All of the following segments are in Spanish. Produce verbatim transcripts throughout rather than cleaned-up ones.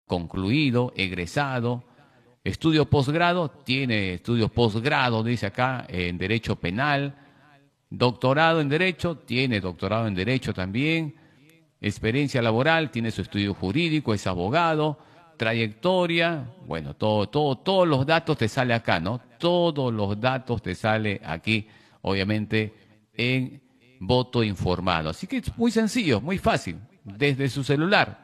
concluido, egresado. Estudio posgrado, tiene estudios posgrado, dice acá, en Derecho Penal. Doctorado en Derecho, tiene doctorado en Derecho también. Experiencia laboral, tiene su estudio jurídico, es abogado. Trayectoria, bueno, todo, todo, todos los datos te sale acá, ¿no? Todos los datos te sale aquí, obviamente, en voto informado. Así que es muy sencillo, muy fácil, desde su celular,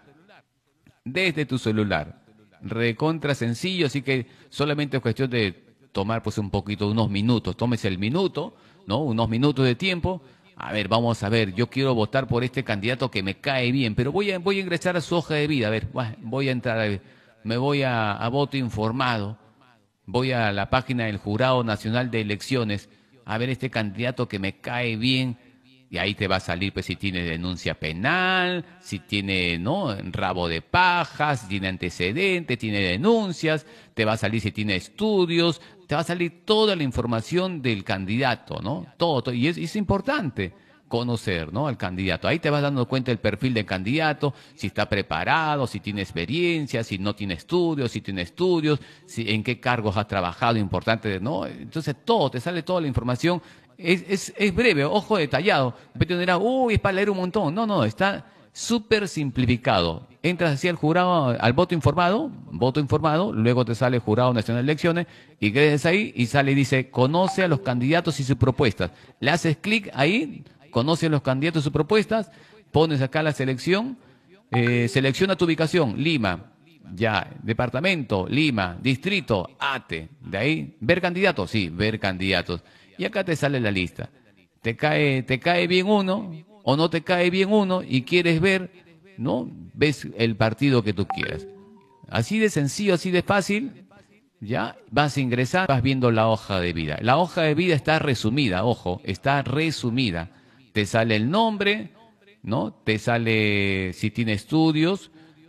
desde tu celular. Recontra sencillo, así que solamente es cuestión de tomar pues un poquito, unos minutos, tómese el minuto, ¿no? Unos minutos de tiempo. A ver, vamos a ver, yo quiero votar por este candidato que me cae bien, pero voy a, voy a ingresar a su hoja de vida, a ver, voy a entrar, a ver, me voy a, a voto informado, voy a la página del Jurado Nacional de Elecciones, a ver este candidato que me cae bien, y ahí te va a salir pues si tiene denuncia penal, si tiene, ¿no?, rabo de paja, si tiene antecedentes, tiene denuncias, te va a salir si tiene estudios, te va a salir toda la información del candidato, ¿no? Todo, todo. Y es, es importante conocer, ¿no?, al candidato. Ahí te vas dando cuenta del perfil del candidato, si está preparado, si tiene experiencia, si no tiene estudios, si tiene estudios, si, en qué cargos ha trabajado, importante, ¿no? Entonces todo, te sale toda la información. Es, es, es breve, ojo, detallado. Usted dirá, uy, es para leer un montón. No, no, está súper simplificado. Entras así al jurado, al voto informado, voto informado, luego te sale Jurado Nacional de Elecciones, y crees ahí y sale y dice, conoce a los candidatos y sus propuestas. Le haces clic ahí, conoce a los candidatos y sus propuestas, pones acá la selección, eh, selecciona tu ubicación, Lima, ya, departamento, Lima, distrito, Ate, de ahí, ver candidatos, sí, ver candidatos. Y acá te sale la lista. Te cae, te cae bien uno o no te cae bien uno y quieres ver, ¿no? Ves el partido que tú quieras. Así de sencillo, así de fácil, ya vas a ingresar, vas viendo la hoja de vida. La hoja de vida está resumida, ojo, está resumida. Te sale el nombre, ¿no? Te sale si tiene estudios,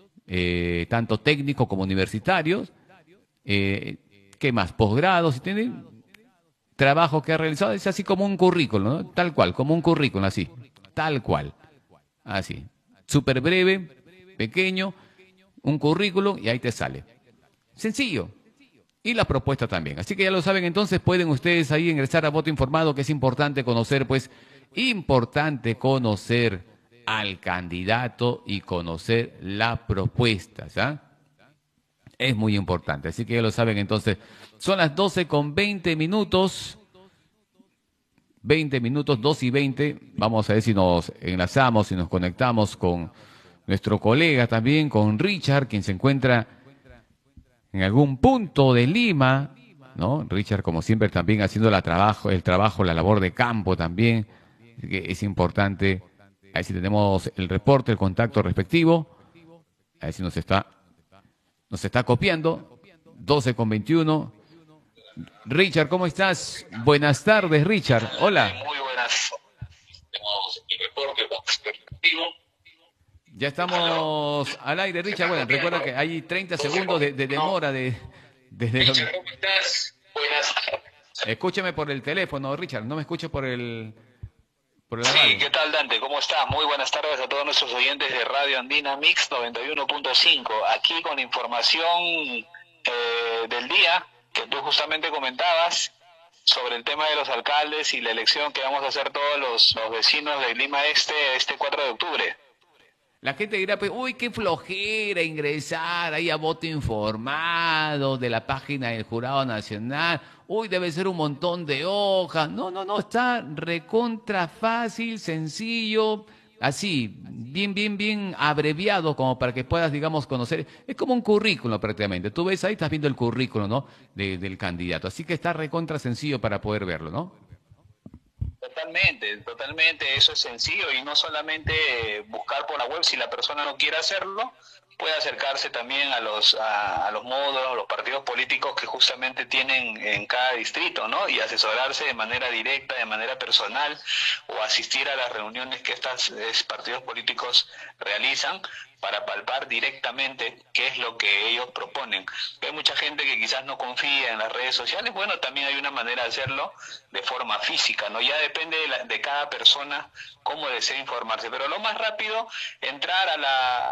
eh, tanto técnicos como universitarios. Eh, ¿Qué más? Posgrados, si tiene trabajo que ha realizado, es así como un currículum, ¿no? Tal cual, como un currículum, así, tal cual, así, súper breve, pequeño, un currículum y ahí te sale. Sencillo. Y la propuesta también. Así que ya lo saben, entonces pueden ustedes ahí ingresar a voto informado, que es importante conocer, pues, importante conocer al candidato y conocer las propuestas, ¿ah? Es muy importante, así que ya lo saben entonces. Son las doce con veinte minutos, veinte minutos, dos y veinte. Vamos a ver si nos enlazamos, si nos conectamos con nuestro colega también, con Richard, quien se encuentra en algún punto de Lima, ¿no? Richard, como siempre, también haciendo la trabajo, el trabajo, la labor de campo también, así que es importante. A ver si tenemos el reporte, el contacto respectivo, a ver si nos está, nos está copiando. doce con veintiuno. Richard, ¿cómo estás? Buenas tardes, Richard. Hola. Muy buenas. Tenemos el reporte respectivo. Ya estamos al aire, Richard. Bueno, recuerda que hay treinta segundos de, de demora de, desde Richard, donde... ¿cómo estás? Buenas tardes. Escúchame por el teléfono, Richard. No me escuches por el, por la Sí, radio. ¿qué tal, Dante? ¿Cómo estás? Muy buenas tardes a todos nuestros oyentes de Radio Andina Mix noventa y uno punto cinco. Aquí con información eh, del día que tú justamente comentabas sobre el tema de los alcaldes y la elección que vamos a hacer todos los, los vecinos de Lima Este este cuatro de octubre. La gente dirá, pues, uy, qué flojera ingresar ahí a voto informado de la página del Jurado Nacional. Uy, debe ser un montón de hojas. No, no, no, está recontra fácil, sencillo, así, bien, bien, bien abreviado como para que puedas, digamos, conocer. Es como un currículum prácticamente. Tú ves ahí, estás viendo el currículum, ¿no?, de- del candidato. Así que está recontra sencillo para poder verlo, ¿no? Totalmente, totalmente, eso es sencillo y no solamente eh, buscar por la web, si la persona no quiere hacerlo, puede acercarse también a los a, a los módulos, a los partidos políticos que justamente tienen en cada distrito, ¿no? Y asesorarse de manera directa, de manera personal, o asistir a las reuniones que estos partidos políticos realizan para palpar directamente qué es lo que ellos proponen. Hay mucha gente que quizás no confía en las redes sociales, bueno, también hay una manera de hacerlo de forma física, ¿no? Ya depende de, la, de cada persona cómo desea informarse, pero lo más rápido, entrar a la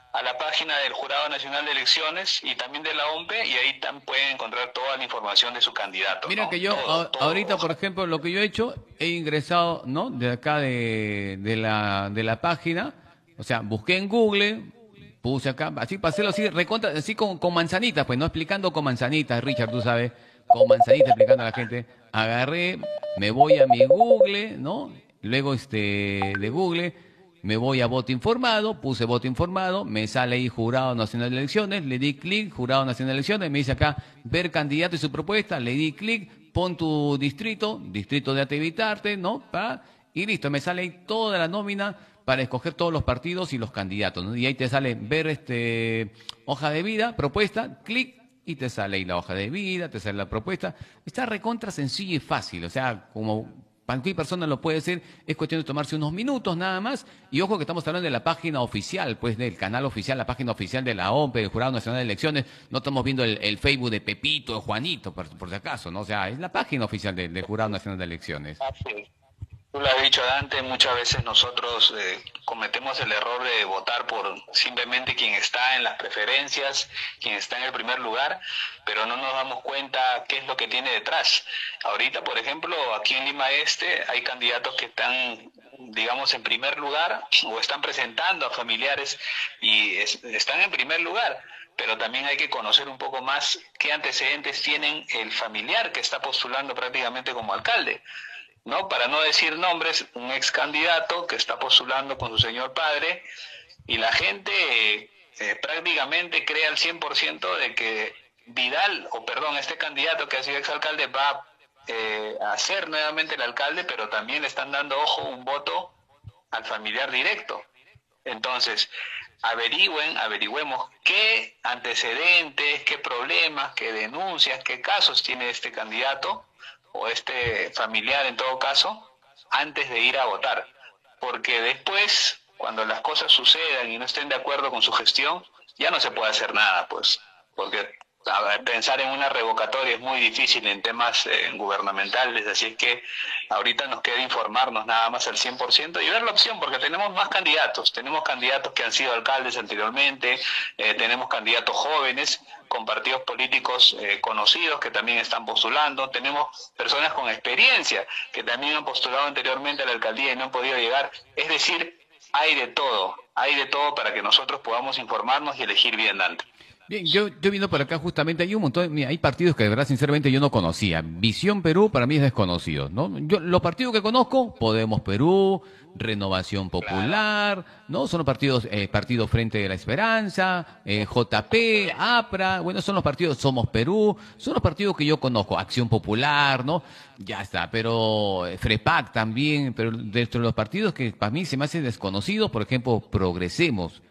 a la página del Jurado Nacional de Elecciones y también de la O M P E, y ahí también pueden encontrar toda la información de su candidato, Mira ¿no? que yo Todo, a- todo. ahorita, por ejemplo, lo que yo he hecho, he ingresado, ¿no? De acá de, de la, de la página, o sea, busqué en Google, puse acá, así pasé así, recontra, así con, con manzanitas, pues, ¿no? Explicando con manzanitas, Richard, tú sabes, con manzanitas explicando a la gente. Agarré, me voy a mi Google, ¿no? Luego, este, de Google, me voy a voto informado, puse voto informado, me sale ahí Jurado Nacional de Elecciones, le di clic, Jurado Nacional de Elecciones, me dice acá ver candidato y su propuesta, le di clic, pon tu distrito, distrito de activitarte, ¿no? Pa, y listo, me sale ahí toda la nómina para escoger todos los partidos y los candidatos, ¿no? Y ahí te sale ver este hoja de vida, propuesta, clic y te sale ahí la hoja de vida, te sale la propuesta. Está recontra sencillo y fácil, o sea, como cualquier persona lo puede hacer, es cuestión de tomarse unos minutos nada más. Y ojo que estamos hablando de la página oficial, pues del canal oficial, la página oficial de la O M P E, del Jurado Nacional de Elecciones. No estamos viendo el, el Facebook de Pepito, de Juanito, por, por si acaso, ¿no? O sea, es la página oficial de- del Jurado Nacional de Elecciones. Sí. Tú lo has dicho antes, muchas veces nosotros eh, cometemos el error de votar por simplemente quien está en las preferencias, quien está en el primer lugar, pero no nos damos cuenta qué es lo que tiene detrás. Ahorita, por ejemplo, aquí en Lima Este hay candidatos que están, digamos, en primer lugar o están presentando a familiares y es- están en primer lugar. Pero también hay que conocer un poco más qué antecedentes tienen el familiar que está postulando prácticamente como alcalde. ¿No? Para no decir nombres, un ex candidato que está postulando con su señor padre y la gente eh, eh, prácticamente cree al cien por ciento de que Vidal, o perdón, este candidato que ha sido exalcalde va eh, a ser nuevamente el alcalde, pero también le están dando, ojo, un voto al familiar directo. Entonces, averigüen, averigüemos qué antecedentes, qué problemas, qué denuncias, qué casos tiene este candidato o este familiar en todo caso, antes de ir a votar. Porque después, cuando las cosas sucedan y no estén de acuerdo con su gestión, ya no se puede hacer nada, pues, porque a ver, pensar en una revocatoria es muy difícil en temas eh, gubernamentales, así es que ahorita nos queda informarnos nada más al cien por ciento y ver la opción, porque tenemos más candidatos, tenemos candidatos que han sido alcaldes anteriormente, eh, tenemos candidatos jóvenes con partidos políticos eh, conocidos que también están postulando, tenemos personas con experiencia que también han postulado anteriormente a la alcaldía y no han podido llegar, es decir, hay de todo, hay de todo para que nosotros podamos informarnos y elegir bien, Dante. Bien, yo, yo viendo por acá justamente, hay un montón, mira, hay partidos que de verdad sinceramente yo no conocía. Visión Perú para mí es desconocido, ¿no? Yo, los partidos que conozco, Podemos Perú, Renovación Claro. Popular, ¿no? Son los partidos, eh, Partido Frente de la Esperanza, eh, J P, APRA, bueno, son los partidos, Somos Perú, son los partidos que yo conozco, Acción Popular, ¿no? Ya está, pero eh, FREPAC también, pero dentro de los partidos que para mí se me hacen desconocidos, por ejemplo, Progresemos.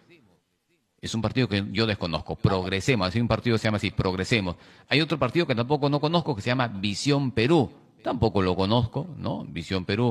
Es un partido que yo desconozco. Progresemos. Hay un partido que se llama así, Progresemos. Hay otro partido que tampoco no conozco que se llama Visión Perú. Tampoco lo conozco, ¿no? Visión Perú.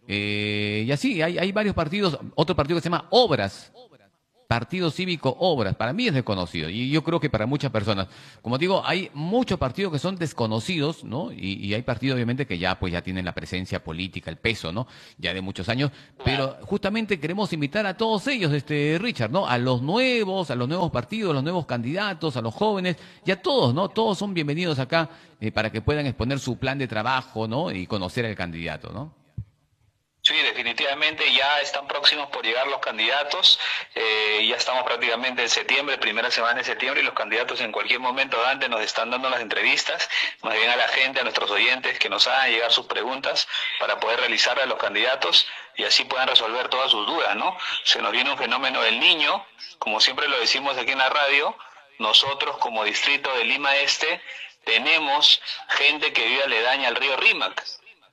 Eh, y así, hay, hay varios partidos. Otro partido que se llama Obras. Partido Cívico Obras, para mí es desconocido y yo creo que para muchas personas. Como digo, hay muchos partidos que son desconocidos, ¿no? Y, y hay partidos obviamente que ya pues ya tienen la presencia política, el peso, ¿no? Ya de muchos años, pero justamente queremos invitar a todos ellos, este Richard, ¿no? A los nuevos, a los nuevos partidos, a los nuevos candidatos, a los jóvenes y a todos, ¿no? Todos son bienvenidos acá eh, para que puedan exponer su plan de trabajo, ¿no? Y conocer al candidato, ¿no? Sí, definitivamente ya están próximos por llegar los candidatos, eh, ya estamos prácticamente en septiembre, primera semana de septiembre, y los candidatos en cualquier momento, Dante, nos están dando las entrevistas, más bien a la gente, a nuestros oyentes, que nos hagan llegar sus preguntas para poder realizarle a los candidatos y así puedan resolver todas sus dudas, ¿no? Se nos viene un fenómeno del niño, como siempre lo decimos aquí en la radio, nosotros como distrito de Lima Este tenemos gente que vive aledaña al río Rímac.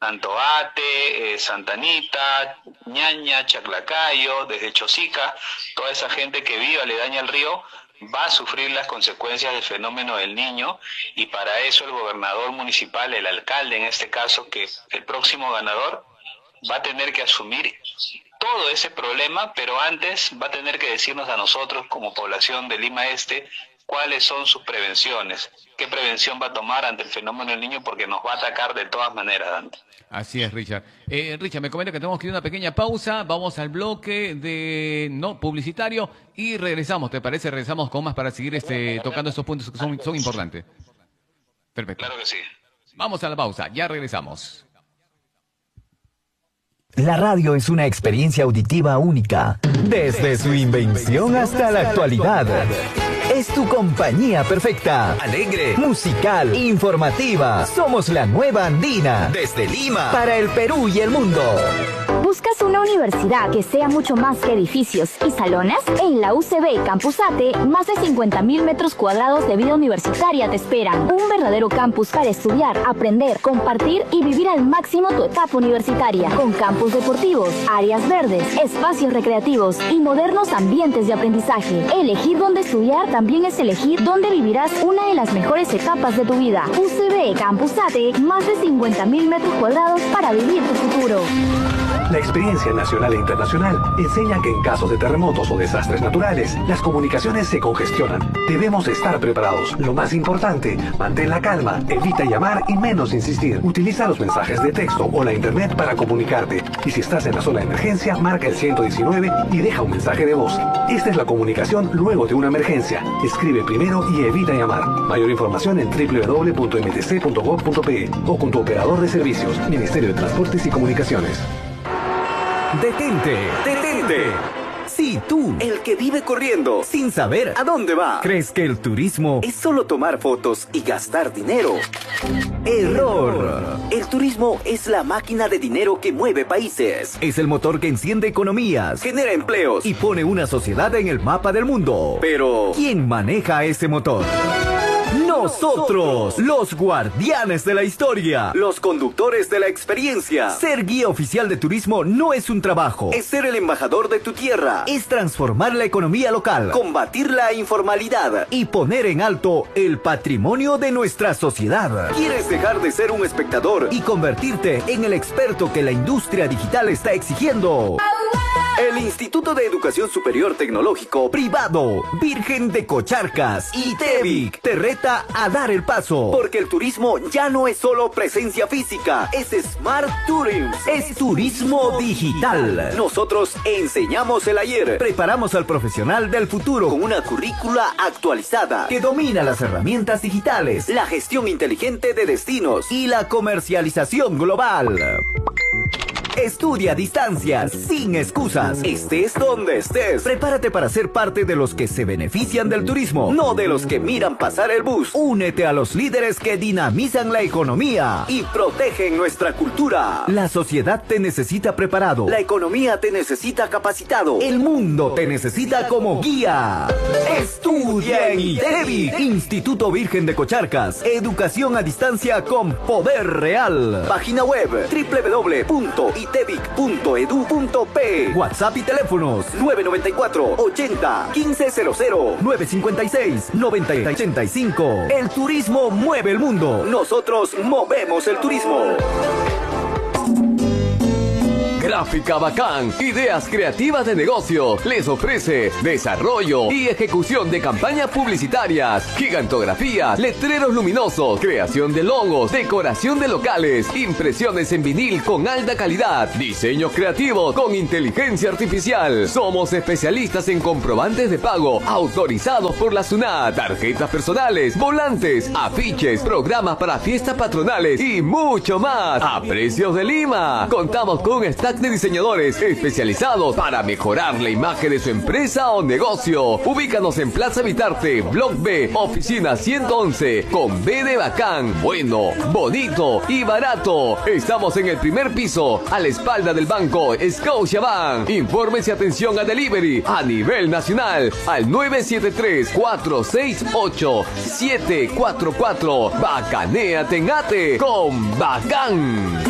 Antoate, eh, Santa Anita, Ñaña, Chaclacayo, desde Chosica, toda esa gente que vive aledaña al río va a sufrir las consecuencias del fenómeno del niño y para eso el gobernador municipal, el alcalde en este caso, que el próximo ganador va a tener que asumir todo ese problema, pero antes va a tener que decirnos a nosotros como población de Lima Este cuáles son sus prevenciones, qué prevención va a tomar ante el fenómeno del niño, porque nos va a atacar de todas maneras, Dante. Así es, Richard. Eh, Richard, me comenta que tenemos que ir a una pequeña pausa, vamos al bloque de no publicitario y regresamos, ¿te parece? Regresamos con más para seguir este, tocando estos puntos que son, son importantes. Perfecto. Claro que sí. Vamos a la pausa, ya regresamos. La radio es una experiencia auditiva única, desde su invención hasta la actualidad. Es tu compañía perfecta, alegre, musical, informativa. Somos la nueva Andina, desde Lima, para el Perú y el mundo. ¿Buscas una universidad que sea mucho más que edificios y salones? En la U C B Campus Ate, más de cincuenta mil metros cuadrados de vida universitaria te esperan. Un verdadero campus para estudiar, aprender, compartir y vivir al máximo tu etapa universitaria. Con campus deportivos, áreas verdes, espacios recreativos y modernos ambientes de aprendizaje. Elegir dónde estudiar también es elegir dónde vivirás una de las mejores etapas de tu vida. U C B Campus Ate, más de cincuenta mil metros cuadrados para vivir tu futuro. La experiencia nacional e internacional enseña que en casos de terremotos o desastres naturales, las comunicaciones se congestionan. Debemos estar preparados. Lo más importante, mantén la calma, evita llamar y menos insistir. Utiliza los mensajes de texto o la internet para comunicarte. Y si estás en la zona de emergencia, marca el ciento diecinueve y deja un mensaje de voz. Esta es la comunicación luego de una emergencia. Escribe primero y evita llamar. Mayor información en doble u doble u doble u punto m t c punto gov punto pe o con tu operador de servicios, Ministerio de Transportes y Comunicaciones. Detente, detente. Sí, tú, el que vive corriendo, sin saber a dónde va. ¿Crees que el turismo es solo tomar fotos y gastar dinero? Error. El turismo es la máquina de dinero que mueve países. Es el motor que enciende economías, genera empleos y pone una sociedad en el mapa del mundo. Pero, ¿quién maneja ese motor? Nosotros, los guardianes de la historia, los conductores de la experiencia. Ser guía oficial de turismo no es un trabajo, es ser el embajador de tu tierra, es transformar la economía local, combatir la informalidad y poner en alto el patrimonio de nuestra sociedad. ¿Quieres dejar de ser un espectador y convertirte en el experto que la industria digital está exigiendo? El Instituto de Educación Superior Tecnológico Privado Virgen de Cocharcas, ITEVIC, te reta a dar el paso, porque el turismo ya no es solo presencia física, es Smart Tourism, es turismo digital. Nosotros enseñamos el ayer, preparamos al profesional del futuro con una currícula actualizada que domina las herramientas digitales, la gestión inteligente de destinos y la comercialización global. Estudia a distancia, sin excusas. Estés donde estés. Prepárate para ser parte de los que se benefician del turismo, no de los que miran pasar el bus. Únete a los líderes que dinamizan la economía y protegen nuestra cultura. La sociedad te necesita preparado. La economía te necesita capacitado. El mundo te necesita como guía. Estudia en ITEVIC, Instituto Virgen de Cocharcas. Educación a distancia con poder real. Página web doble u doble u doble u punto itevic punto edu punto pe. WhatsApp y teléfonos nueve nueve cuatro, ochenta, quince cero cero, nueve cinco seis, noventa ochenta y cinco. El turismo mueve el mundo. Nosotros movemos el turismo. Gráfica Bacán, ideas creativas de negocio, les ofrece desarrollo y ejecución de campañas publicitarias, gigantografías, letreros luminosos, creación de logos, decoración de locales, impresiones en vinil con alta calidad, diseños creativos con inteligencia artificial. Somos especialistas en comprobantes de pago, autorizados por la SUNAT, tarjetas personales, volantes, afiches, programas para fiestas patronales y mucho más. A precios de Lima. Contamos con un stack de diseñadores especializados para mejorar la imagen de su empresa o negocio. Ubícanos en Plaza Vitarte, Block B, oficina ciento once, con B de bacán, bueno, bonito y barato. Estamos en el primer piso, a la espalda del banco Scotiabank. Informes y atención a delivery a nivel nacional al nueve siete tres, cuatro seis ocho, siete cuatro cuatro. Bacanéate en Ate con Bacán.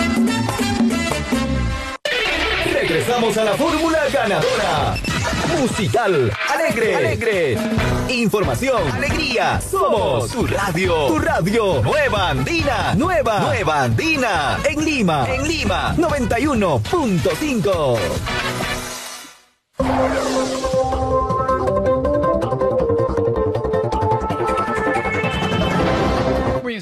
Regresamos a la fórmula ganadora. Musical, alegre, alegre. Información, alegría. Somos tu radio, tu radio. Nueva Andina, nueva, nueva Andina. En Lima, en Lima, noventa y uno punto cinco.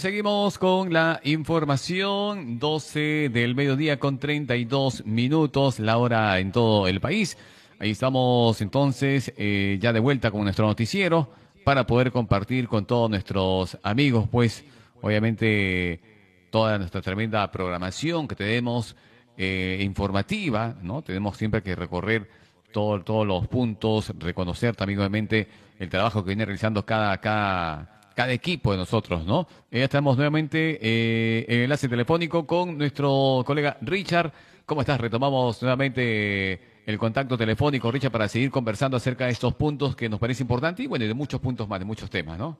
seguimos con la información. doce del mediodía con treinta y dos minutos, la hora en todo el país. Ahí estamos entonces eh, ya de vuelta con nuestro noticiero para poder compartir con todos nuestros amigos, pues obviamente toda nuestra tremenda programación que tenemos eh, informativa, ¿no? Tenemos siempre que recorrer todo, todos los puntos, reconocer también obviamente el trabajo que viene realizando cada, cada, cada equipo de nosotros, ¿no? Ya estamos nuevamente eh, en enlace telefónico con nuestro colega Richard. ¿Cómo estás? Retomamos nuevamente el contacto telefónico, Richard, para seguir conversando acerca de estos puntos que nos parece importante y bueno, y de muchos puntos más, de muchos temas, ¿no?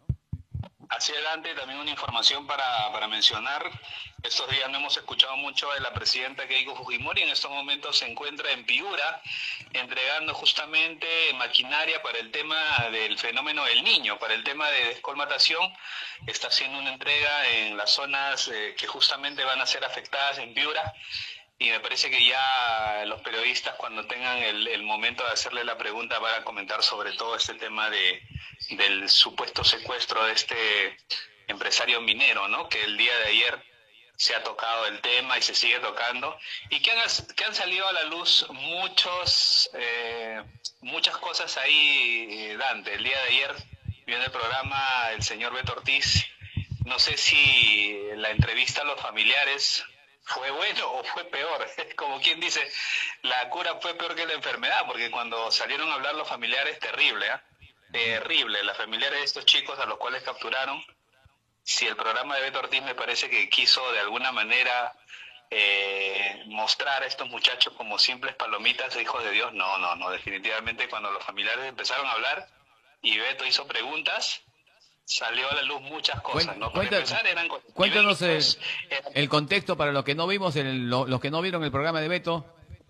Hacia adelante también una información para, para mencionar. Estos días no hemos escuchado mucho de la presidenta Keiko Fujimori. En estos momentos se encuentra en Piura entregando justamente maquinaria para el tema del fenómeno del Niño, para el tema de descolmatación. Está haciendo una entrega en las zonas eh, que justamente van a ser afectadas en Piura. Y me parece que ya los periodistas, cuando tengan el, el momento de hacerle la pregunta, van a comentar sobre todo este tema de del supuesto secuestro de este empresario minero, ¿no? Que el día de ayer se ha tocado el tema y se sigue tocando, y que han, que han salido a la luz muchos eh, muchas cosas ahí, Dante. El día de ayer vio en el programa el señor Beto Ortiz. No sé si la entrevista a los familiares fue bueno o fue peor. Como quien dice, la cura fue peor que la enfermedad, porque cuando salieron a hablar los familiares, terrible, ¿eh? Terrible. Las familiares de estos chicos a los cuales capturaron, si el programa de Beto Ortiz me parece que quiso de alguna manera eh, mostrar a estos muchachos como simples palomitas, hijos de Dios, no, no, no, definitivamente cuando los familiares empezaron a hablar y Beto hizo preguntas, salió a la luz muchas cosas, ¿no? Para empezar, eran cuéntanos el, el contexto para los que no vimos, el, lo, los que no vieron el programa de Beto.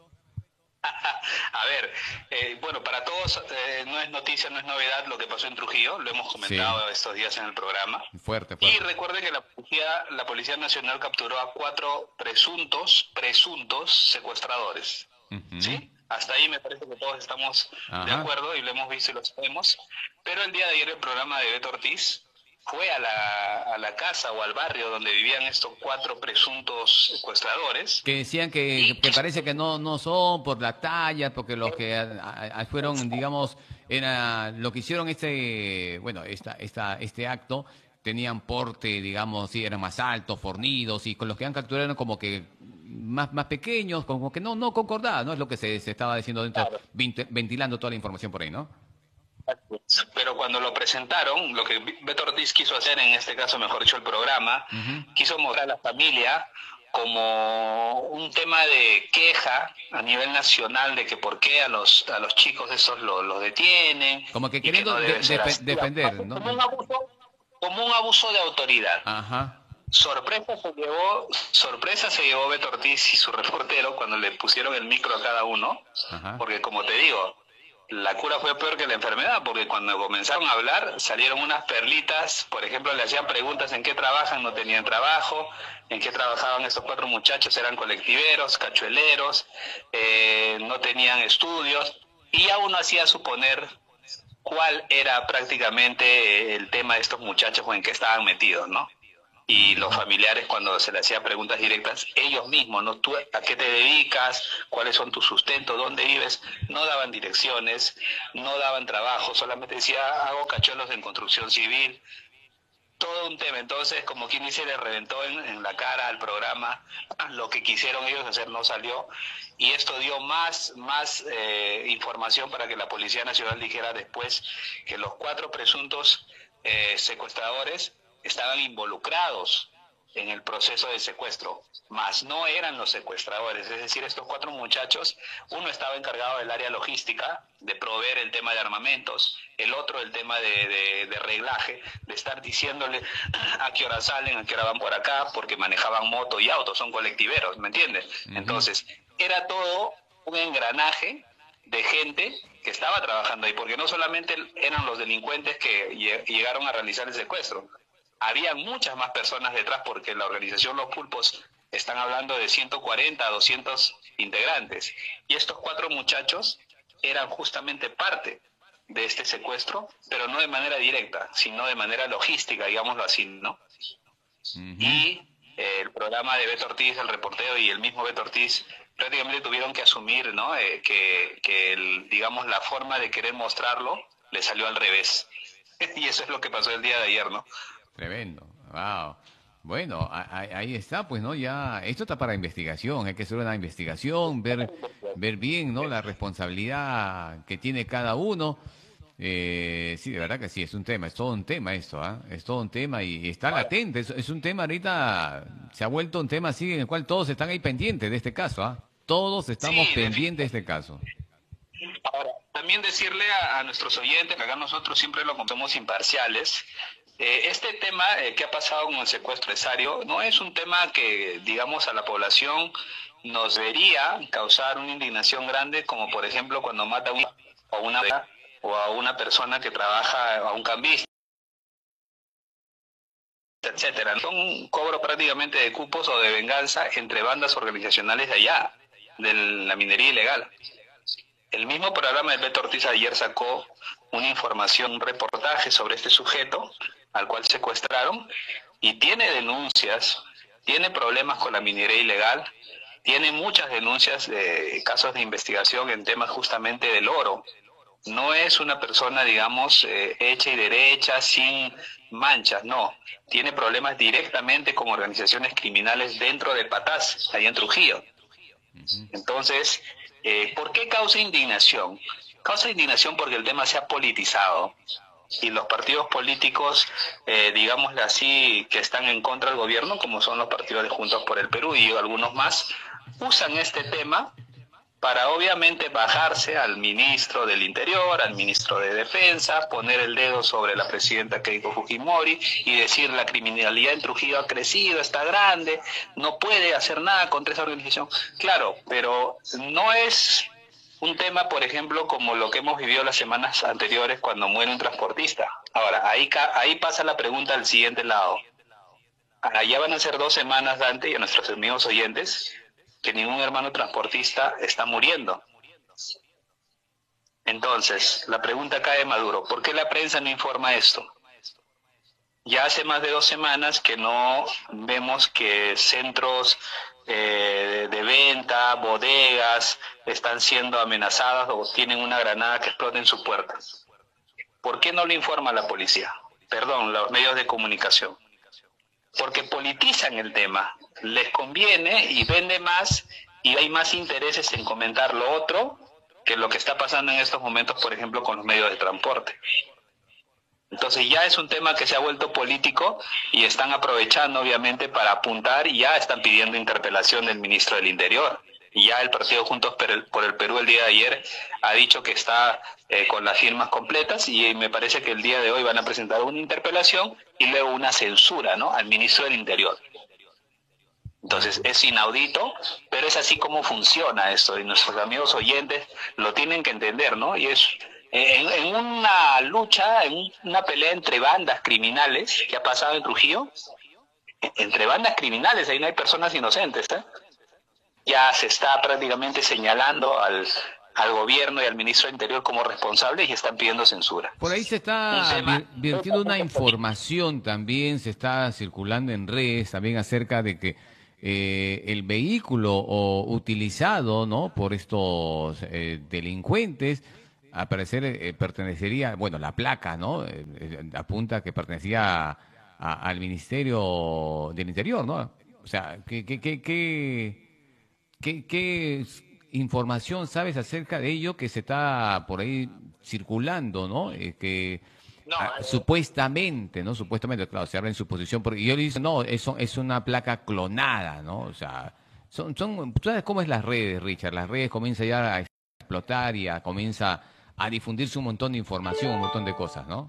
A ver, eh, bueno, para todos eh, no es noticia, no es novedad lo que pasó en Trujillo, lo hemos comentado sí. estos días en el programa. Fuerte, fuerte. Y recuerde que la policía, la Policía Nacional capturó a cuatro presuntos, presuntos secuestradores, uh-huh. ¿sí? Hasta ahí me parece que todos estamos Ajá. de acuerdo y lo hemos visto y lo sabemos. Pero el día de ayer el programa de Beto Ortiz fue a la, a la casa o al barrio donde vivían estos cuatro presuntos secuestradores. Que decían que, y, que parece que no no son por la talla, porque los que a, a, fueron, digamos, era, lo que hicieron este, bueno, esta, esta, este acto, tenían porte, digamos, sí, eran más altos, fornidos, y con los que han capturado eran como que más más pequeños, como que no no concordaba, ¿no? Es lo que se, se estaba diciendo dentro, claro. ventilando toda la información por ahí, ¿no? Pero cuando lo presentaron, lo que Beto Ortiz quiso hacer, en este caso, mejor dicho, el programa, uh-huh. quiso mostrar a la familia como un tema de queja a nivel nacional de que por qué a los a los chicos esos los, los detienen. Como que queriendo que no de, de, defender, ¿no? Como un abuso, como un abuso de autoridad. Ajá. Sorpresa se llevó, sorpresa se llevó Beto Ortiz y su reportero cuando le pusieron el micro a cada uno, Ajá. porque como te digo, la cura fue peor que la enfermedad, porque cuando comenzaron a hablar salieron unas perlitas. Por ejemplo, le hacían preguntas en qué trabajan, no tenían trabajo, en qué trabajaban estos cuatro muchachos, eran colectiveros, cachueleros, eh, no tenían estudios, y ya uno hacía suponer cuál era prácticamente el tema de estos muchachos o en qué estaban metidos, ¿no? Y los familiares, cuando se les hacía preguntas directas, ellos mismos, ¿no? ¿Tú a qué te dedicas? ¿Cuáles son tus sustentos? ¿Dónde vives? No daban direcciones, no daban trabajo, solamente decía, hago cachuelos en construcción civil. Todo un tema. Entonces, como quien dice, le reventó en, en la cara al programa. Lo que quisieron ellos hacer no salió. Y esto dio más, más eh, información para que la Policía Nacional dijera después que los cuatro presuntos eh, secuestradores estaban involucrados en el proceso de secuestro, mas no eran los secuestradores. Es decir, estos cuatro muchachos, uno estaba encargado del área logística, de proveer el tema de armamentos, el otro el tema de, de, de reglaje, de estar diciéndole a qué hora salen, a qué hora van por acá, porque manejaban moto y auto, son colectiveros, ¿me entiendes? Uh-huh. Entonces, era todo un engranaje de gente que estaba trabajando ahí, porque no solamente eran los delincuentes que llegaron a realizar el secuestro, había muchas más personas detrás, porque la organización Los Pulpos están hablando de ciento cuarenta a doscientos integrantes. Y estos cuatro muchachos eran justamente parte de este secuestro, pero no de manera directa, sino de manera logística, digámoslo así, ¿no? Uh-huh. Y eh, el programa de Beto Ortiz, el reportero y el mismo Beto Ortiz prácticamente tuvieron que asumir, ¿no? Eh, que, que el, digamos, la forma de querer mostrarlo le salió al revés. Y eso es lo que pasó el día de ayer, ¿no? Tremendo, wow. Bueno, ahí está, pues, ¿no? Ya, esto está para investigación, hay que hacer una investigación, ver, ver bien, ¿no? La responsabilidad que tiene cada uno. Eh, sí, de verdad que sí, es un tema, es todo un tema esto, ¿ah? ¿eh? Es todo un tema y está latente, es, es un tema ahorita, se ha vuelto un tema así en el cual todos están ahí pendientes de este caso, ¿ah? ¿eh? Todos estamos sí, pendientes de este caso. Ahora, también decirle a, a nuestros oyentes, que acá nosotros siempre lo contamos imparciales, eh, este tema eh, que ha pasado con el secuestro empresario no es un tema que, digamos, a la población nos debería causar una indignación grande, como por ejemplo cuando mata a una, a una, o a una persona que trabaja, a un cambista, etcétera. Son un cobro prácticamente de cupos o de venganza entre bandas organizacionales de allá, de la minería ilegal. El mismo programa de Beto Ortiz ayer sacó una información, un reportaje sobre este sujeto al cual secuestraron y tiene denuncias, tiene problemas con la minería ilegal, tiene muchas denuncias de casos de investigación en temas justamente del oro. No es una persona, digamos, eh, hecha y derecha, sin manchas, no. Tiene problemas directamente con organizaciones criminales dentro de Patás, allá en Trujillo. Entonces, eh, ¿por qué causa indignación? Causa indignación porque el tema se ha politizado y los partidos políticos, eh, digámosle así, que están en contra del gobierno, como son los partidos de Juntos por el Perú y algunos más, usan este tema para obviamente bajarse al ministro del Interior, al ministro de Defensa, poner el dedo sobre la presidenta Keiko Fujimori y decir la criminalidad en Trujillo ha crecido, está grande, no puede hacer nada contra esa organización. Claro, pero no es un tema, por ejemplo, como lo que hemos vivido las semanas anteriores cuando muere un transportista. Ahora, ahí, ahí pasa la pregunta al siguiente lado. Allá van a ser dos semanas, Dante, y a nuestros amigos oyentes, que ningún hermano transportista está muriendo. Entonces, la pregunta cae de Maduro, ¿por qué la prensa no informa esto? Ya hace más de dos semanas que no vemos que centros eh, de venta, bodegas, están siendo amenazadas o tienen una granada que explota en su puerta. ¿Por qué no lo informa la policía? Perdón, los medios de comunicación. Porque politizan el tema, les conviene y vende más y hay más intereses en comentar lo otro que lo que está pasando en estos momentos, por ejemplo, con los medios de transporte. Entonces ya es un tema que se ha vuelto político y están aprovechando obviamente para apuntar y ya están pidiendo interpelación del ministro del Interior. Y ya el partido Juntos por el Perú el día de ayer ha dicho que está eh, con las firmas completas y me parece que el día de hoy van a presentar una interpelación y luego una censura, ¿no?, al ministro del Interior. Entonces es inaudito, pero es así como funciona esto y nuestros amigos oyentes lo tienen que entender, ¿no? Y es en, en una lucha, en una pelea entre bandas criminales que ha pasado en Trujillo, entre bandas criminales, ahí no hay personas inocentes, ¿eh? Ya se está prácticamente señalando al, al gobierno y al ministro del Interior como responsables y están pidiendo censura. Por ahí se está virtiendo una información también, se está circulando en redes también acerca de que eh, el vehículo o, utilizado, ¿no?, por estos eh, delincuentes, al parecer eh, pertenecería, bueno, la placa, ¿no?, eh, eh, apunta que pertenecía a, a, al Ministerio del Interior, ¿no? O sea, que... que, que, que ¿Qué, ¿Qué información sabes acerca de ello que se está por ahí circulando, ¿no? Eh, que no, ah, eh, supuestamente, ¿no? Supuestamente, claro, se habla en suposición, porque yo le digo, no, eso es una placa clonada, ¿no? O sea, son, son, ¿tú sabes cómo es las redes, Richard? Las redes comienzan ya a explotar y a, comienza a difundirse un montón de información, un montón de cosas, ¿no?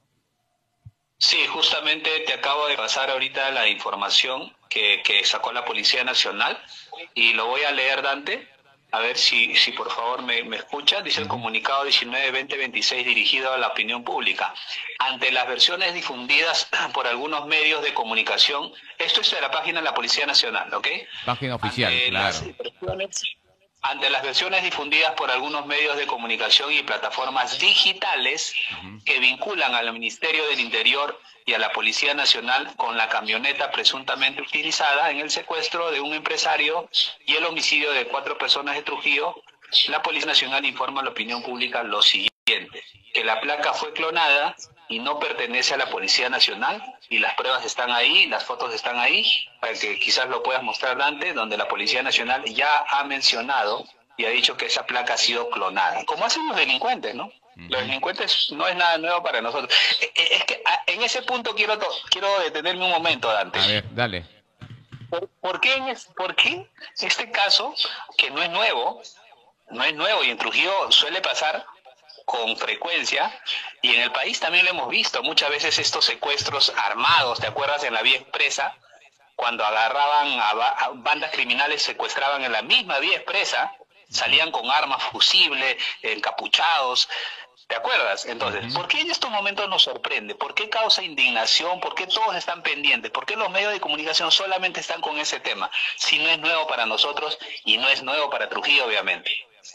Sí, justamente te acabo de pasar ahorita la información que, que sacó la Policía Nacional y lo voy a leer, Dante, a ver si, si por favor me, me escucha. Dice el comunicado diecinueve veinte veintiséis dirigido a la opinión pública. Ante las versiones difundidas por algunos medios de comunicación, esto es de la página de la Policía Nacional, ¿ok? Página oficial, Ante claro. Las versiones, ante las versiones difundidas por algunos medios de comunicación y plataformas digitales uh-huh. que vinculan al Ministerio del Interior y a la Policía Nacional con la camioneta presuntamente utilizada en el secuestro de un empresario y el homicidio de cuatro personas de Trujillo, la Policía Nacional informa a la opinión pública lo siguiente: que la placa fue clonada y no pertenece a la Policía Nacional, y las pruebas están ahí, las fotos están ahí, para que quizás lo puedas mostrar, Dante, donde la Policía Nacional ya ha mencionado y ha dicho que esa placa ha sido clonada, como hacen los delincuentes, ¿no? Uh-huh. Los delincuentes no es nada nuevo para nosotros. Es que en ese punto quiero quiero detenerme un momento, Dante. A ver, dale. ¿Por, por, qué en es, ¿Por qué este caso, que no es nuevo, no es nuevo y en Trujillo suele pasar con frecuencia, y en el país también lo hemos visto muchas veces, estos secuestros armados? ¿Te acuerdas en la vía expresa? Cuando agarraban a, ba a bandas criminales, secuestraban en la misma vía expresa, salían con armas, fusibles, encapuchados. ¿Te acuerdas? Entonces, uh-huh. ¿por qué en estos momentos nos sorprende? ¿Por qué causa indignación? ¿Por qué todos están pendientes? ¿Por qué los medios de comunicación solamente están con ese tema? Si no es nuevo para nosotros y no es nuevo para Trujillo, obviamente.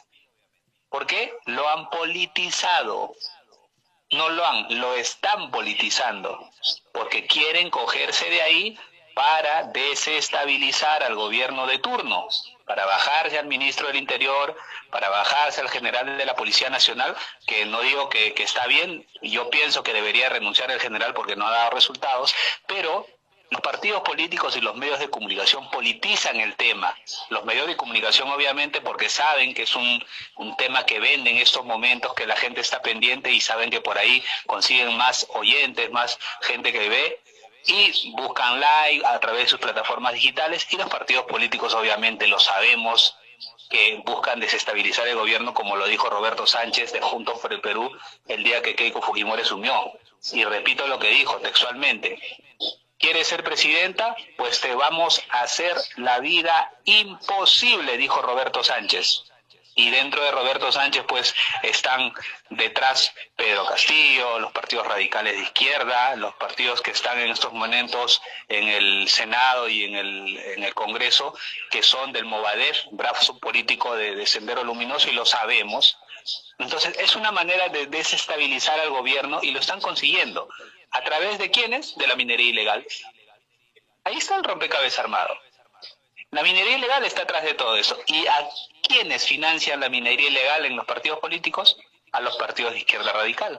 ¿Por qué? Lo han politizado. No lo han, lo están politizando. Porque quieren cogerse de ahí para desestabilizar al gobierno de turno, para bajarse al ministro del Interior, para bajarse al general de la Policía Nacional, que no digo que, que está bien, yo pienso que debería renunciar el general porque no ha dado resultados, pero los partidos políticos y los medios de comunicación politizan el tema. Los medios de comunicación obviamente porque saben que es un, un tema que vende en estos momentos, que la gente está pendiente y saben que por ahí consiguen más oyentes, más gente que ve, y buscan like a través de sus plataformas digitales, y los partidos políticos obviamente lo sabemos, que buscan desestabilizar el gobierno, como lo dijo Roberto Sánchez de Juntos por el Perú el día que Keiko Fujimori asumió. Y repito lo que dijo textualmente: ¿quieres ser presidenta? Pues te vamos a hacer la vida imposible, dijo Roberto Sánchez. Y dentro de Roberto Sánchez pues están detrás Pedro Castillo, los partidos radicales de izquierda, los partidos que están en estos momentos en el Senado y en el, en el Congreso, que son del Movadef, brazo político de, de Sendero Luminoso, y lo sabemos. Entonces es una manera de desestabilizar al gobierno, y lo están consiguiendo. ¿A través de quiénes? De la minería ilegal. Ahí está el rompecabezas armado. La minería ilegal está atrás de todo eso. ¿Y a quiénes financian la minería ilegal en los partidos políticos? A los partidos de izquierda radical.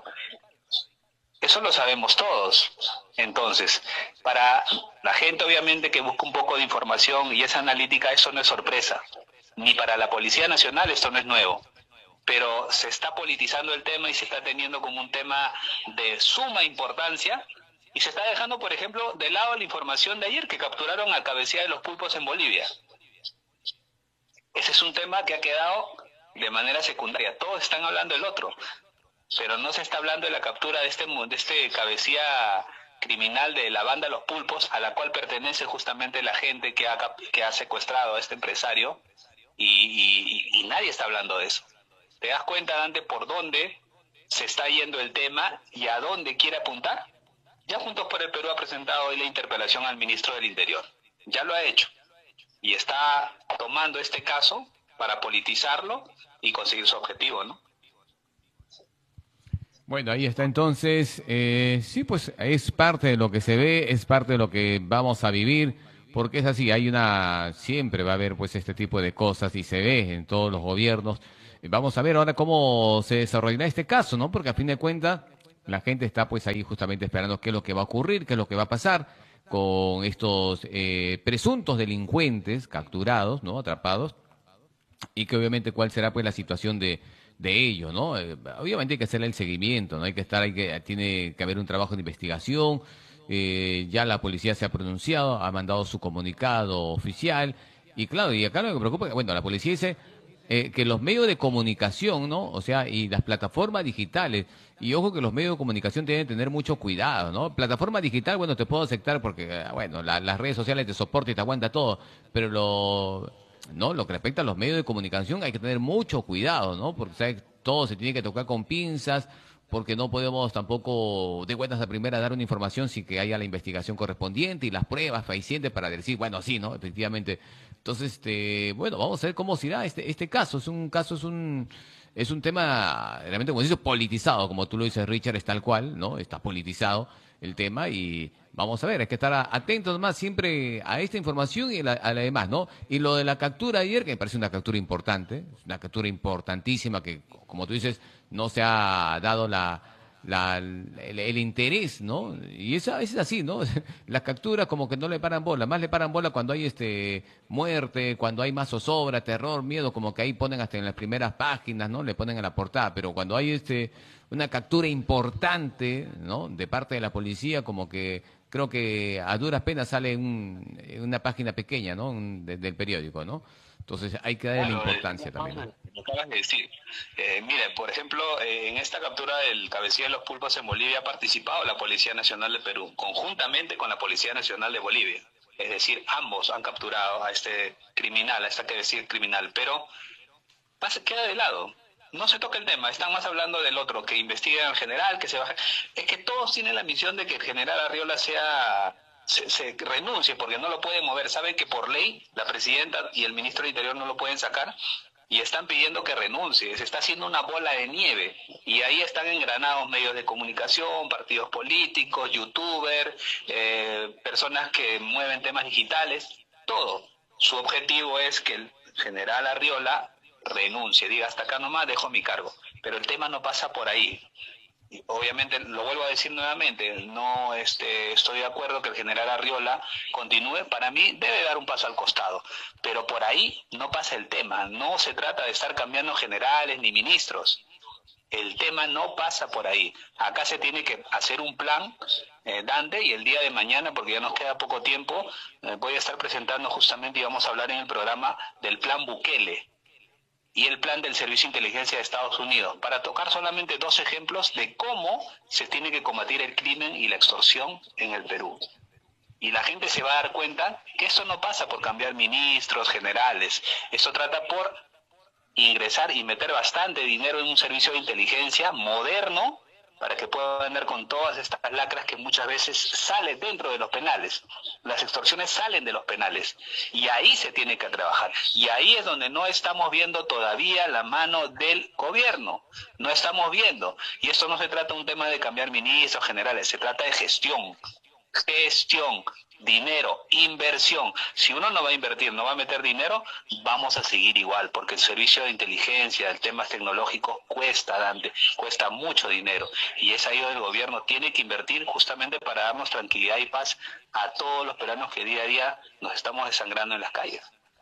Eso lo sabemos todos. Entonces, para la gente obviamente que busca un poco de información y es analítica, eso no es sorpresa. Ni para la Policía Nacional esto no es nuevo. Pero se está politizando el tema y se está teniendo como un tema de suma importancia, y se está dejando, por ejemplo, de lado la información de ayer, que capturaron a Cabecilla de los Pulpos en Bolivia. Ese es un tema que ha quedado de manera secundaria. Todos están hablando del otro, pero no se está hablando de la captura de este, de este cabecilla criminal de la banda Los Pulpos, a la cual pertenece justamente la gente que ha, que ha secuestrado a este empresario, y, y, y nadie está hablando de eso. ¿Te das cuenta, Dante, por dónde se está yendo el tema y a dónde quiere apuntar? Ya Juntos por el Perú ha presentado hoy la interpelación al ministro del Interior. Ya lo ha hecho. Y está tomando este caso para politizarlo y conseguir su objetivo, ¿no? Bueno, ahí está entonces. Eh, sí, pues es parte de lo que se ve, es parte de lo que vamos a vivir, porque es así, hay una, siempre va a haber pues este tipo de cosas y se ve en todos los gobiernos. Vamos a ver ahora cómo se desarrollará este caso, ¿no? Porque a fin de cuentas la gente está pues ahí justamente esperando qué es lo que va a ocurrir, qué es lo que va a pasar con estos eh, presuntos delincuentes capturados, ¿no? Atrapados, y que obviamente cuál será pues la situación de, de ellos, ¿no? Eh, obviamente hay que hacerle el seguimiento, ¿no? Hay que estar, hay que, tiene que haber un trabajo de investigación. Eh, ya la policía se ha pronunciado, ha mandado su comunicado oficial, y claro, y acá lo que me preocupa, bueno, la policía dice Eh, que los medios de comunicación, ¿no? O sea, y las plataformas digitales, y ojo que los medios de comunicación tienen que tener mucho cuidado, ¿no? Plataforma digital, bueno, te puedo aceptar porque, bueno, la, las redes sociales te soportan y te aguanta todo, pero lo, ¿no? Lo que respecta a los medios de comunicación hay que tener mucho cuidado, ¿no? Porque, ¿sabes? Todo se tiene que tocar con pinzas, porque no podemos tampoco de buenas a primera dar una información sin que haya la investigación correspondiente y las pruebas fehacientes para decir, bueno, sí, ¿no? Efectivamente. Entonces, este, bueno, vamos a ver cómo se irá este, este caso. Es un caso, es un, es un tema realmente, como dices, politizado, como tú lo dices, Richard, es tal cual, ¿no? Está politizado el tema y vamos a ver, hay que estar a- atentos más siempre a esta información y a la, a la demás, ¿no? Y lo de la captura ayer, que me parece una captura importante, es una captura importantísima que, como tú dices, no se ha dado la, la, el, el interés, ¿no? Y eso a veces es así, ¿no? Las capturas como que no le paran bola, más le paran bola cuando hay este muerte, cuando hay más zozobra, terror, miedo, como que ahí ponen hasta en las primeras páginas, ¿no? Le ponen a la portada, pero cuando hay este una captura importante, ¿no? De parte de la policía, como que creo que a duras penas sale un, una página pequeña, ¿no? Un- de- del periódico, ¿no? Entonces hay que darle la Claro, eh, importancia también, ¿no? lo acabas de decir. Eh, mire, por ejemplo, eh, en esta captura del cabecilla de los pulpos en Bolivia ha participado la Policía Nacional de Perú, conjuntamente con la Policía Nacional de Bolivia. Es decir, ambos han capturado a este criminal, a esta que decir criminal, pero pasa, queda de lado. No se toca el tema, están más hablando del otro, que investiga al general, que se baja. Es que todos tienen la misión de que el general Arriola sea se, se renuncie, porque no lo pueden mover. Saben que por ley la presidenta y el ministro del Interior no lo pueden sacar y están pidiendo que renuncie. Se está haciendo una bola de nieve y ahí están engranados medios de comunicación, partidos políticos, youtubers, eh, personas que mueven temas digitales, todo. Su objetivo es que el general Arriola renuncie, diga hasta acá nomás, dejo mi cargo. Pero el tema no pasa por ahí. Y obviamente, lo vuelvo a decir nuevamente, no este, estoy de acuerdo que el general Arriola continúe. Para mí debe dar un paso al costado, pero por ahí no pasa el tema. No se trata de estar cambiando generales ni ministros. El tema no pasa por ahí. Acá se tiene que hacer un plan, eh, Dante, y el día de mañana, porque ya nos queda poco tiempo, eh, voy a estar presentando justamente y vamos a hablar en el programa del plan Bukele y el plan del Servicio de Inteligencia de Estados Unidos, para tocar solamente dos ejemplos de cómo se tiene que combatir el crimen y la extorsión en el Perú. Y la gente se va a dar cuenta que esto no pasa por cambiar ministros, generales, esto trata por ingresar y meter bastante dinero en un servicio de inteligencia moderno para que pueda andar con todas estas lacras que muchas veces salen dentro de los penales. Las extorsiones salen de los penales y ahí se tiene que trabajar. Y ahí es donde no estamos viendo todavía la mano del gobierno. No estamos viendo. Y esto no se trata de un tema de cambiar ministros generales, se trata de gestión. Gestión, dinero, inversión. Si uno no va a invertir, no va a meter dinero, vamos a seguir igual, porque el servicio de inteligencia, el tema tecnológico cuesta, Dante, cuesta mucho dinero. Y es ahí donde el gobierno tiene que invertir justamente para darnos tranquilidad y paz a todos los peruanos que día a día nos estamos desangrando en las calles.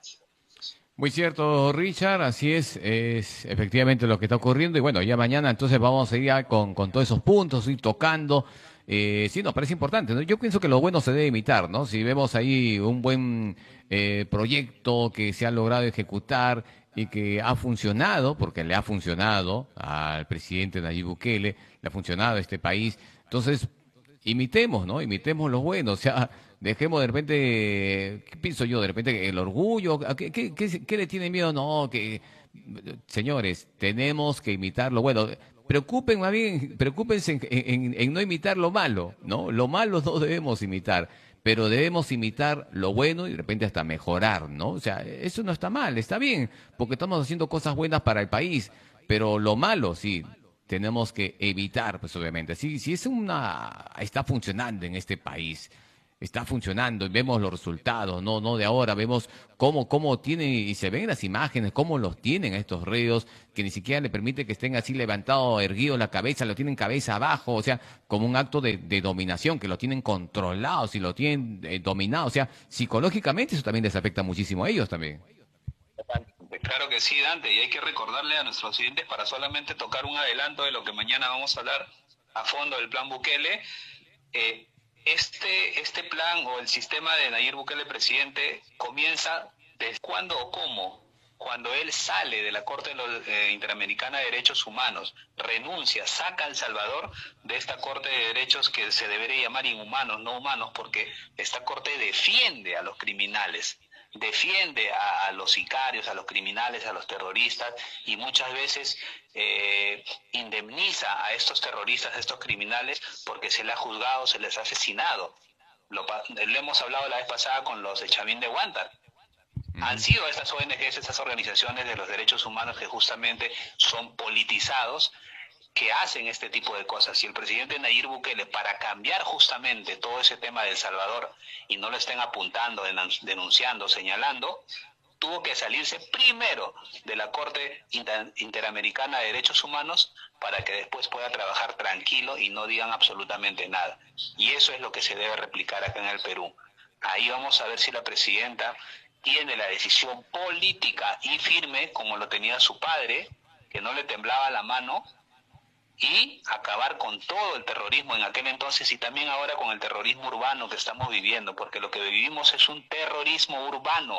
Muy cierto, Richard, así es, es efectivamente lo que está ocurriendo. Y bueno, ya mañana entonces vamos a ir ya con, con todos esos puntos, ir tocando. Eh, sí, nos parece importante, ¿no? Yo pienso que lo bueno se debe imitar, ¿no? Si vemos ahí un buen eh, proyecto que se ha logrado ejecutar y que ha funcionado, porque le ha funcionado al presidente Nayib Bukele, le ha funcionado a este país, entonces imitemos, ¿no? Imitemos lo bueno, o sea, dejemos de repente, ¿qué pienso yo? De repente el orgullo, ¿a ¿qué, qué, qué, qué le tiene miedo? No, que, señores, tenemos que imitar lo bueno. Preocupen más bien, preocúpense en, en, en no imitar lo malo, ¿no? Lo malo no debemos imitar, pero debemos imitar lo bueno y de repente hasta mejorar, ¿no? O sea, eso no está mal, está bien, porque estamos haciendo cosas buenas para el país, pero lo malo, sí, tenemos que evitar, pues obviamente. Si, si es una, está funcionando en este país, está funcionando y vemos los resultados, no, no de ahora, vemos cómo, cómo tienen y se ven las imágenes, cómo los tienen a estos reos, que ni siquiera le permite que estén así levantados, erguidos la cabeza, lo tienen cabeza abajo, o sea, como un acto de, de dominación, que lo tienen controlados y lo tienen eh, dominado, o sea, psicológicamente eso también les afecta muchísimo a ellos también. Claro que sí, Dante, y hay que recordarle a nuestros oyentes, para solamente tocar un adelanto de lo que mañana vamos a hablar a fondo del plan Bukele. eh, Este, este plan o el sistema de Nayib Bukele presidente comienza desde cuándo o cómo, cuando él sale de la Corte eh, Interamericana de Derechos Humanos, renuncia, saca a El Salvador de esta Corte de Derechos que se debería llamar inhumanos, no humanos, porque esta Corte defiende a los criminales. defiende a, a los sicarios, a los criminales, a los terroristas, y muchas veces eh, indemniza a estos terroristas, a estos criminales, porque se les ha juzgado, se les ha asesinado. Lo, lo hemos hablado la vez pasada con los de Chavín de Huántar. Uh-huh. Han sido estas O N Ges, estas organizaciones de los derechos humanos que justamente son politizados, que hacen este tipo de cosas. Y el presidente Nayib Bukele, para cambiar justamente todo ese tema de El Salvador y no lo estén apuntando, denunciando, señalando, tuvo que salirse primero de la Corte Inter Interamericana de Derechos Humanos para que después pueda trabajar tranquilo y no digan absolutamente nada. Y eso es lo que se debe replicar acá en el Perú. Ahí vamos a ver si la presidenta tiene la decisión política y firme, como lo tenía su padre, que no le temblaba la mano, y acabar con todo el terrorismo en aquel entonces y también ahora con el terrorismo urbano que estamos viviendo, porque lo que vivimos es un terrorismo urbano.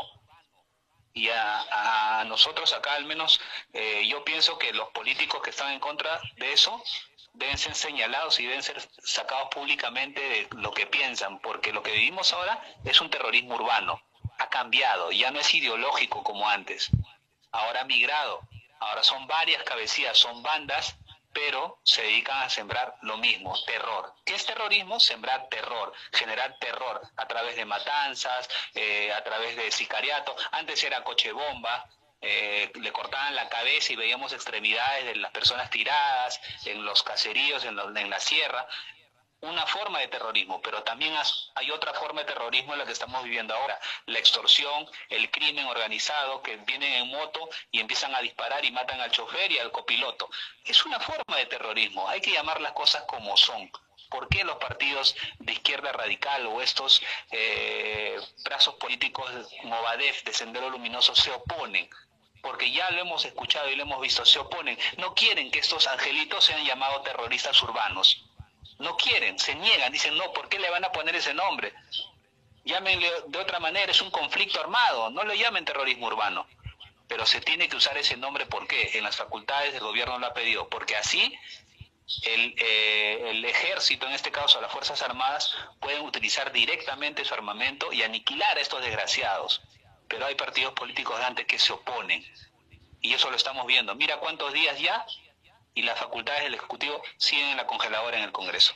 Y a, a nosotros acá al menos eh, yo pienso que los políticos que están en contra de eso deben ser señalados y deben ser sacados públicamente de lo que piensan, porque lo que vivimos ahora es un terrorismo urbano. Ha cambiado, ya no es ideológico como antes. Ahora ha migrado, ahora son varias cabecillas, son bandas, pero se dedican a sembrar lo mismo, terror. ¿Qué es terrorismo? Sembrar terror, generar terror a través de matanzas, eh, a través de sicariato. Antes era coche bomba, eh, le cortaban la cabeza y veíamos extremidades de las personas tiradas en los caseríos, en, los, en la sierra. Una forma de terrorismo, pero también hay otra forma de terrorismo en la que estamos viviendo ahora, la extorsión, el crimen organizado, que vienen en moto y empiezan a disparar y matan al chofer y al copiloto. Es una forma de terrorismo, hay que llamar las cosas como son. ¿Por qué los partidos de izquierda radical o estos eh, brazos políticos Movadef, de Sendero Luminoso, se oponen? Porque ya lo hemos escuchado y lo hemos visto, se oponen. No quieren que estos angelitos sean llamados terroristas urbanos. No quieren, se niegan, dicen no, ¿por qué le van a poner ese nombre? Llámenle de otra manera, es un conflicto armado, no lo llamen terrorismo urbano. Pero se tiene que usar ese nombre, ¿por qué? En las facultades del gobierno lo ha pedido, porque así el, eh, el ejército, en este caso las Fuerzas Armadas, pueden utilizar directamente su armamento y aniquilar a estos desgraciados. Pero hay partidos políticos de antes que se oponen, y eso lo estamos viendo. Mira cuántos días ya, y las facultades del Ejecutivo siguen en la congeladora en el Congreso.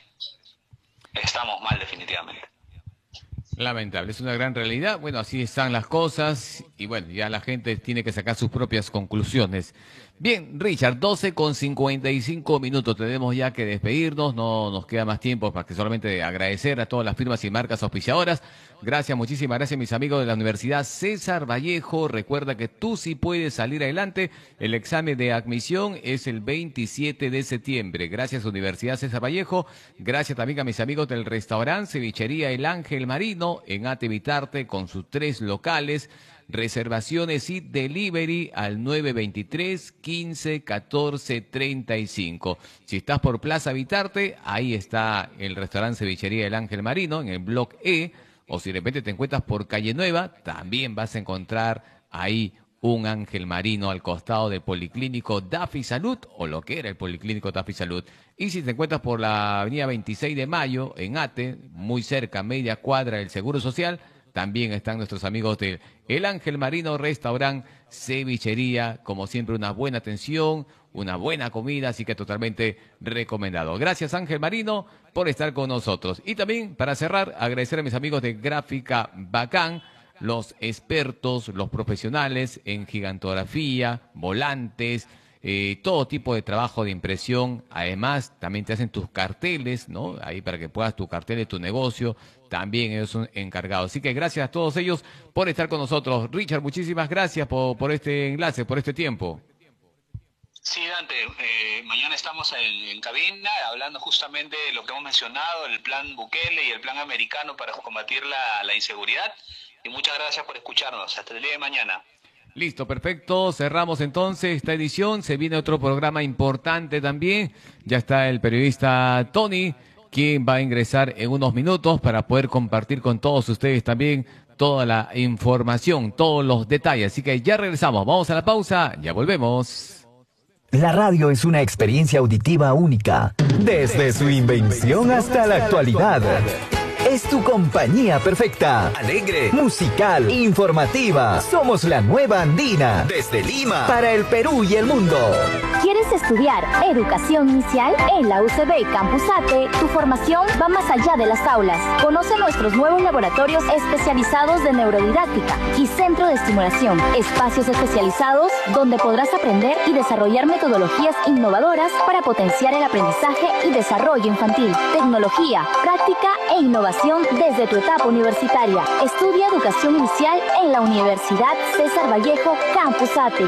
Estamos mal definitivamente. Lamentable, es una gran realidad. Bueno, así están las cosas y bueno, ya la gente tiene que sacar sus propias conclusiones. Bien, Richard, doce con cincuenta y cinco minutos, tenemos ya que despedirnos, no nos queda más tiempo para que solamente agradecer a todas las firmas y marcas auspiciadoras. Gracias, muchísimas gracias mis amigos de la Universidad César Vallejo. Recuerda que tú sí puedes salir adelante. El examen de admisión es el veintisiete de septiembre. Gracias Universidad César Vallejo. Gracias también a mis amigos del restaurante Cevichería El Ángel Marino en Ate Vitarte con sus tres locales. Reservaciones y delivery al nueve veintitrés, quince, catorce, treinta y cinco. Si estás por Plaza Vitarte, ahí está el restaurante Cevichería El Ángel Marino en el Block E. O si de repente te encuentras por Calle Nueva, también vas a encontrar ahí un Ángel Marino al costado del Policlínico Dafi Salud, o lo que era el Policlínico Dafi Salud. Y si te encuentras por la avenida veintiséis de mayo, en Ate, muy cerca, media cuadra del Seguro Social, también están nuestros amigos de El Ángel Marino Restaurant Cevichería. Como siempre, una buena atención, una buena comida, así que totalmente recomendado. Gracias Ángel Marino por estar con nosotros. Y también, para cerrar, agradecer a mis amigos de Gráfica Bacán, los expertos, los profesionales en gigantografía, volantes, eh, todo tipo de trabajo de impresión. Además, también te hacen tus carteles, ¿no? Ahí para que puedas tu cartel de tu negocio. También ellos son encargados. Así que gracias a todos ellos por estar con nosotros. Richard, muchísimas gracias por, por este enlace, por este tiempo. Sí, Dante, eh, mañana estamos en, en cabina hablando justamente de lo que hemos mencionado, el plan Bukele y el plan americano para combatir la, la inseguridad. Y muchas gracias por escucharnos. Hasta el día de mañana. Listo, perfecto. Cerramos entonces esta edición. Se viene otro programa importante también. Ya está el periodista Tony, quien va a ingresar en unos minutos para poder compartir con todos ustedes también toda la información, todos los detalles. Así que ya regresamos. Vamos a la pausa. Ya volvemos. La radio es una experiencia auditiva única, desde su invención hasta la actualidad. es tu compañía perfecta. Alegre, musical, informativa. Somos la nueva Andina. Desde Lima, para el Perú y el mundo. ¿Quieres estudiar educación inicial? En la U C B Campus Ate, tu formación va más allá de las aulas. Conoce nuestros nuevos laboratorios especializados de neurodidáctica y centro de estimulación. Espacios especializados donde podrás aprender y desarrollar metodologías innovadoras para potenciar el aprendizaje y desarrollo infantil. Tecnología, práctica e innovación desde tu etapa universitaria. Estudia educación inicial en la Universidad César Vallejo Campus Ate.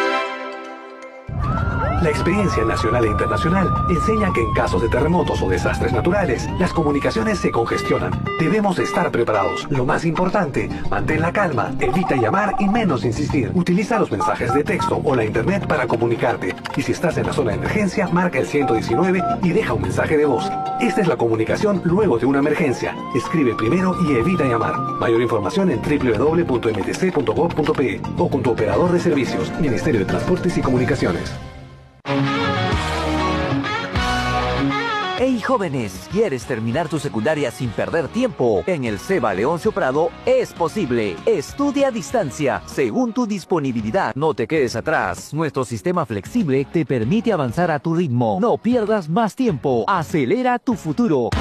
La experiencia nacional e internacional enseña que en casos de terremotos o desastres naturales, las comunicaciones se congestionan. Debemos estar preparados. Lo más importante, mantén la calma, evita llamar y menos insistir. Utiliza los mensajes de texto o la internet para comunicarte. Y si estás en la zona de emergencia, marca el ciento diecinueve y deja un mensaje de voz. Esta es la comunicación luego de una emergencia. Escribe primero y evita llamar. Mayor información en doble u doble u doble u punto m t c punto gov punto p e o con tu operador de servicios, Ministerio de Transportes y Comunicaciones. Hey jóvenes, ¿quieres terminar tu secundaria sin perder tiempo? En el SEBA Leoncio Prado es posible. Estudia a distancia, según tu disponibilidad. No te quedes atrás. Nuestro sistema flexible te permite avanzar a tu ritmo. No pierdas más tiempo. Acelera tu futuro.